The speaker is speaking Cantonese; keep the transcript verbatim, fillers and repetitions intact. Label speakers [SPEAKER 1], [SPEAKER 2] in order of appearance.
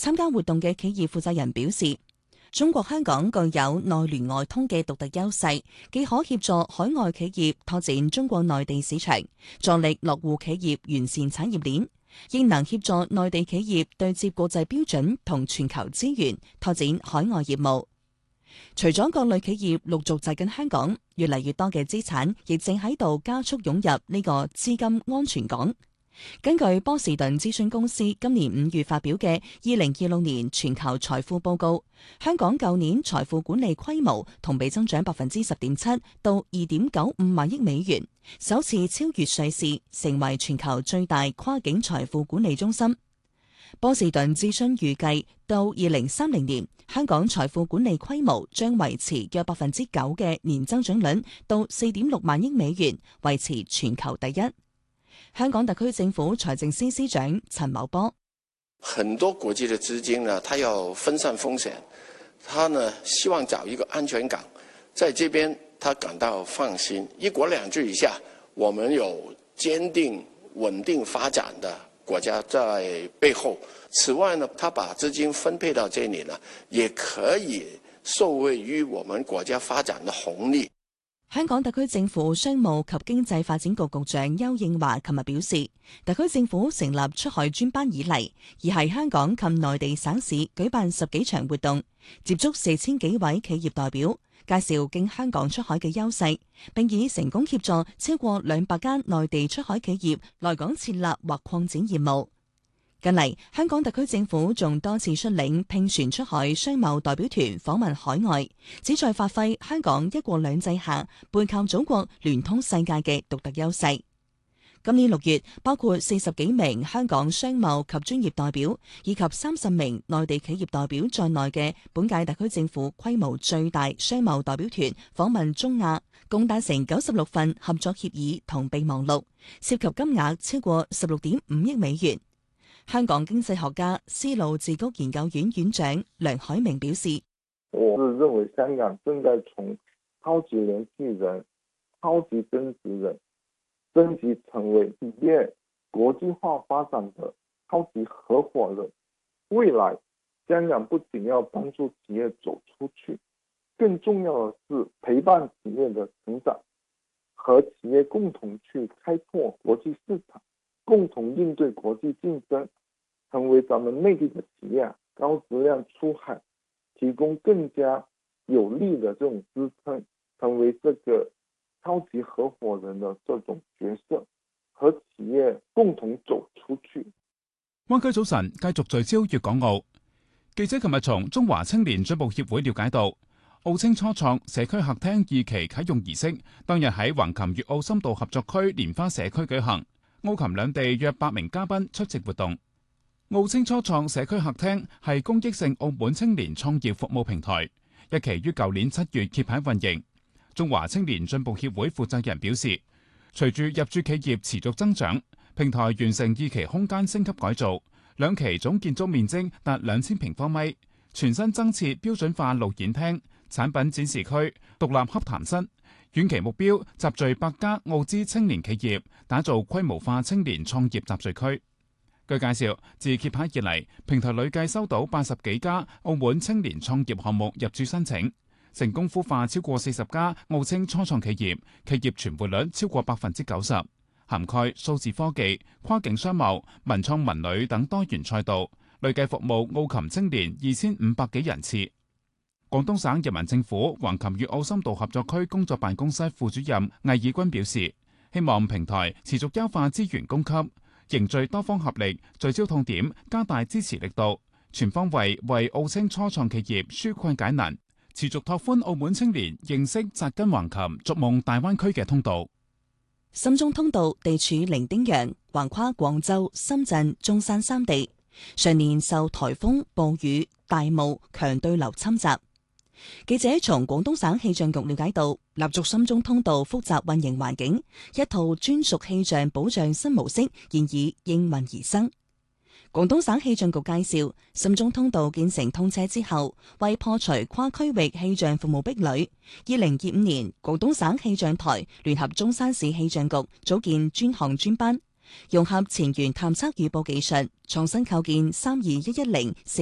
[SPEAKER 1] 參加活動嘅企業負責人表示，中國香港具有內聯外通嘅獨特優勢，既可協助海外企業拓展中國內地市場，助力落戶企業完善產業鏈，亦能協助內地企業對接國際標準同全球資源，拓展海外業務。除咗各類企業陸續擠進香港，越嚟越多嘅資產亦正喺度加速湧入呢個資金安全港。根據波士頓諮詢公司今年五月發表嘅二零二六年全球財富報告，香港舊年財富管理規模同比增長百分之十點七到二點九五萬億美元，首次超越瑞士，成為全球最大跨境財富管理中心。波士頓諮詢預計到二零三零年，香港財富管理規模將維持約百分之九嘅年增長率，到四點六萬億美元，維持全球第一。香港特區政府財政司司長陳茂波：
[SPEAKER 2] 很多國際的資金呢，他要分散風險，他呢希望找一個安全港，在這邊他感到放心。一國兩制以下，我們有堅定穩定發展的國家在背後。此外呢，他把資金分配到這裏呢，也可以受惠於我們國家發展的紅利。
[SPEAKER 1] 香港特區政府商務及經濟發展局局長邱應華琴日表示，特區政府成立出海專班以嚟，而係香港及內地省市舉辦十幾場活動，接觸四千幾位企業代表，介紹經香港出海嘅優勢，並已成功協助超過兩百間內地出海企業來港設立或擴展業務。近嚟，香港特區政府仲多次率領聘船出海商貿代表團訪問海外，旨在發揮香港一國兩制下背靠祖國、聯通世界嘅獨特優勢。今年六月，包括四十幾名香港商貿及專業代表以及三十名內地企業代表在內嘅本屆特區政府規模最大商貿代表團訪問中亞，共達成九十六份合作協議同備忘錄，涉及金額超過十六點五億美元。香港經濟學家思路智谷研究院院長梁海明表示：
[SPEAKER 3] 我是認為香港正在從超級聯繫人、超級增值人升級成為企業國際化發展的超級合夥人。未來香港不僅要幫助企業走出去，更重要的是陪伴企業的成長，和企業共同去開拓國際市場，共同應對國際競爭，成為咱們內地的企業高質量出海提供更加有力的這種支撐，成為這個超級合夥人的這種角色，和企業共同走出去。
[SPEAKER 4] 灣區早晨繼續聚焦粵港澳。記者琴日從中華青年進步協會了解到，澳青初創社區客廳二期啟用儀式當日喺橫琴粵澳深度合作區蓮花社區舉行。澳琴兩地約百名嘉賓出席活動。澳青初創社區客廳係公益性澳門青年創業服務平台，一期於舊年七月揭牌運營。中華青年進步協會負責人表示，隨住入駐企業持續增長，平台完成二期空間升級改造，兩期總建築面積達兩千平方米，全新增設標準化路演廳、產品展示區、獨立洽談室。遠期目標集聚百家澳資青年企業，打造規模化青年創業集聚區。據介紹，自揭牌以嚟，平台累計收到八十幾家澳門青年創業項目入駐申請，成功孵化超過四十家澳青初創企業，企業存活率超過百分之九十，涵蓋數字科技、跨境商貿、文創文旅等多元賽道，累計服務澳琴青年二千五百幾人次。廣東省人民政府橫琴粵澳深度合作區工作辦公室副主任魏以軍表示，希望平台持續優化資源供給，凝聚多方合力，聚焦痛點，加大支持力度，全方位為澳青初創企業紓困解難，持續拓寬澳門青年認識扎根橫琴、逐夢大灣區嘅通道。
[SPEAKER 1] 深中通道地處伶仃洋，橫跨廣州、深圳、中山三地，上年受颱風、暴雨、大霧、強對流侵襲。記者從廣東省氣象局了解到，立足深中通道複雜運營環境，一套專屬氣象保障新模式現已應運而生。廣東省氣象局介紹，深中通道建成通車之後，為破除跨區域氣象服務壁壘，二零二五年廣東省氣象台聯合中山市氣象局組建專項專班，融合前沿探測預報技術，創新構建三二一一零四